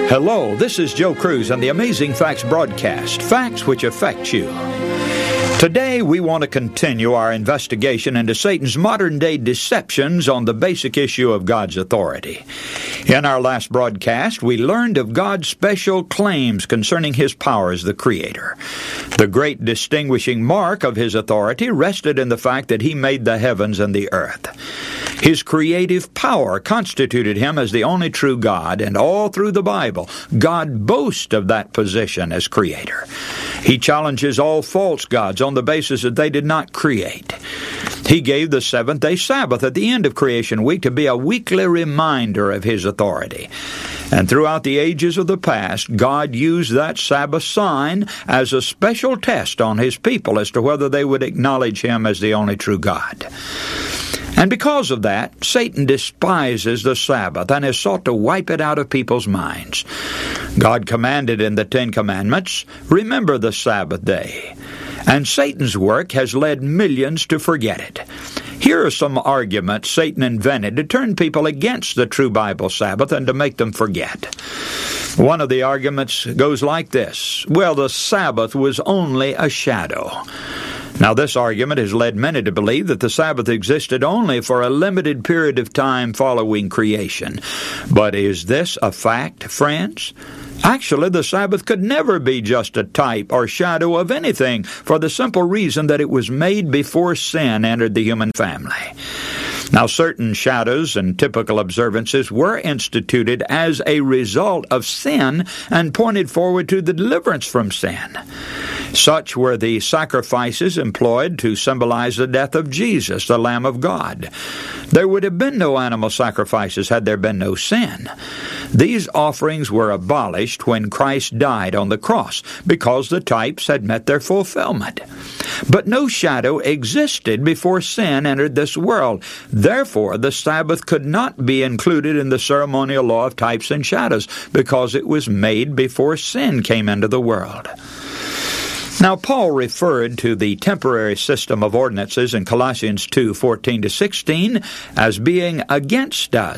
Hello, this is Joe Cruz on the Amazing Facts broadcast, facts which affect you. Today, we want to continue our investigation into Satan's modern-day deceptions on the basic issue of God's authority. In our last broadcast, we learned of God's special claims concerning His power as the Creator. The great distinguishing mark of His authority rested in the fact that He made the heavens and the earth. His creative power constituted Him as the only true God, and all through the Bible, God boasts of that position as Creator. He challenges all false gods on the basis that they did not create. He gave the seventh-day Sabbath at the end of creation week to be a weekly reminder of His authority. And throughout the ages of the past, God used that Sabbath sign as a special test on His people as to whether they would acknowledge Him as the only true God. And because of that, Satan despises the Sabbath and has sought to wipe it out of people's minds. God commanded in the Ten Commandments, "Remember the Sabbath day." And Satan's work has led millions to forget it. Here are some arguments Satan invented to turn people against the true Bible Sabbath and to make them forget. One of the arguments goes like this: well, the Sabbath was only a shadow. Now, this argument has led many to believe that the Sabbath existed only for a limited period of time following creation. But is this a fact, friends? Actually, the Sabbath could never be just a type or shadow of anything, for the simple reason that it was made before sin entered the human family. Now, certain shadows and typical observances were instituted as a result of sin and pointed forward to the deliverance from sin. Such were the sacrifices employed to symbolize the death of Jesus, the Lamb of God. There would have been no animal sacrifices had there been no sin. These offerings were abolished when Christ died on the cross because the types had met their fulfillment. But no shadow existed before sin entered this world. Therefore, the Sabbath could not be included in the ceremonial law of types and shadows because it was made before sin came into the world. Now, Paul referred to the temporary system of ordinances in Colossians 2:14-16 as being against us,